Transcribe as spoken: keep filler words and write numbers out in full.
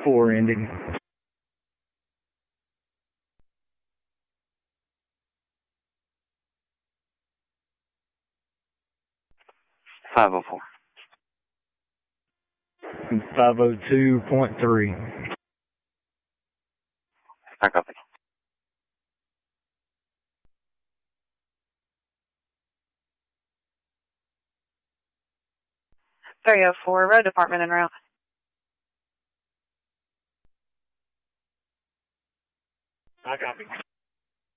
four ending. five oh four. five oh two point three. I copy. three oh four, road department en route. I copy.